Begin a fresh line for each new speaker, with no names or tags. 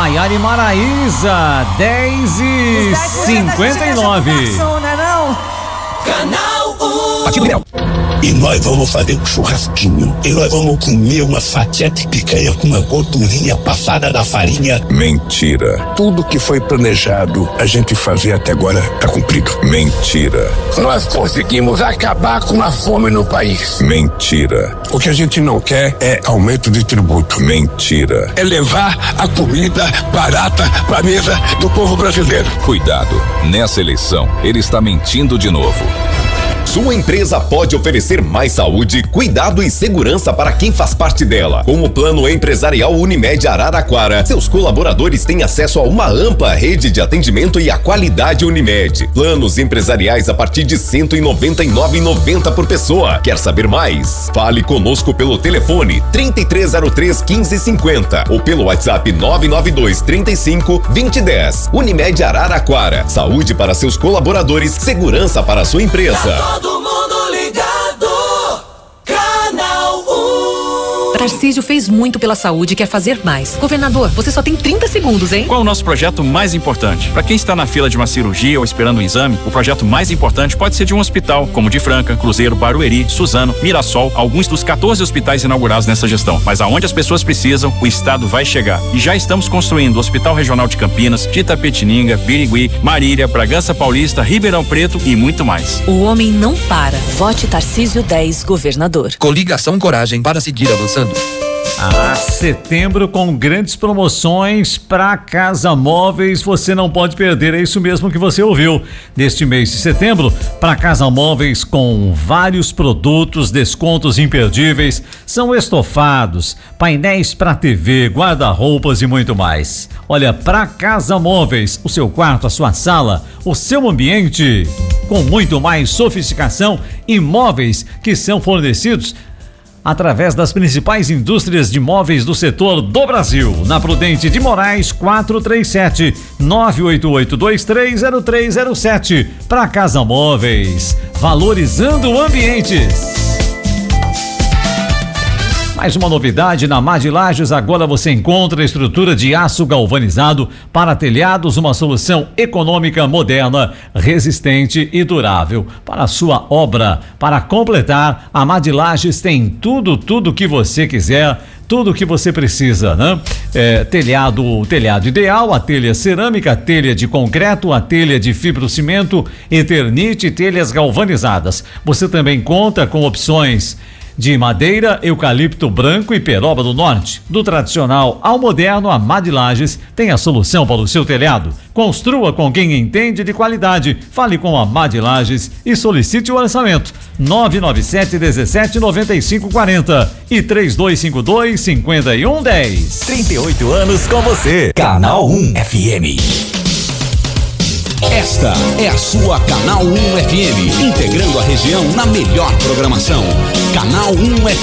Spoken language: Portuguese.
Maiara e Maraísa, 10h59.
Canal 1.
E nós vamos fazer um churrasquinho. E nós vamos comer uma fatia de picanha com uma gordurinha passada da farinha.
Mentira. Tudo que foi planejado a gente fazer até agora tá cumprido. Mentira.
Nós conseguimos acabar com a fome no país.
Mentira.
O que a gente não quer é aumento de tributo.
Mentira.
É levar a comida barata pra mesa do povo brasileiro.
Cuidado, nessa eleição ele está mentindo de novo.
Sua empresa pode oferecer mais saúde, cuidado e segurança para quem faz parte dela. Com o Plano Empresarial Unimed Araraquara, seus colaboradores têm acesso a uma ampla rede de atendimento e a qualidade Unimed. Planos empresariais a partir de R$ 199,90 por pessoa. Quer saber mais? Fale conosco pelo telefone 3303-1550 ou pelo WhatsApp 992-35-2010. Unimed Araraquara. Saúde para seus colaboradores, segurança para a sua empresa.
Todo mundo ligado. Canal 1.
Tarcísio fez muito pela saúde e quer fazer mais. Governador, você só tem 30 segundos, hein?
Qual é o nosso projeto mais importante? Para quem está na fila de uma cirurgia ou esperando um exame, o projeto mais importante pode ser de um hospital, como de Franca, Cruzeiro, Barueri, Suzano, Mirassol, alguns dos 14 hospitais inaugurados nessa gestão. Mas aonde as pessoas precisam, o Estado vai chegar. E já estamos construindo o Hospital Regional de Campinas, de Itapetininga, Birigui, Marília, Bragança Paulista, Ribeirão Preto e muito mais.
O homem não para. Vote Tarcísio 10, governador.
Coligação Coragem para seguir avançando.
Setembro com grandes promoções para Casa Móveis, você não pode perder, é isso mesmo que você ouviu. Neste mês de setembro, para Casa Móveis com vários produtos, descontos imperdíveis, são estofados, painéis para TV, guarda-roupas e muito mais. Olha, para Casa Móveis, o seu quarto, a sua sala, o seu ambiente com muito mais sofisticação e móveis que são fornecidos através das principais indústrias de móveis do setor do Brasil. Na Prudente de Moraes, 437 988230307. Para Casa Móveis, valorizando ambientes. Mais uma novidade na Mad Lages, agora você encontra estrutura de aço galvanizado para telhados, uma solução econômica, moderna, resistente e durável para a sua obra. Para completar, a Mad Lages tem tudo que você quiser, tudo que você precisa, né? Telhado ideal, a telha cerâmica, a telha de concreto, a telha de fibrocimento, eternite e telhas galvanizadas. Você também conta com opções de madeira, eucalipto branco e peroba do norte. Do tradicional ao moderno, a Mad Lages tem a solução para o seu telhado. Construa com quem entende de qualidade. Fale com a Mad Lages e solicite o orçamento. 997-17-9540 e 3252-5110.
38 anos com você. Canal 1 FM.
Esta é a sua Canal 1 FM, integrando a região na melhor programação. Canal 1 FM.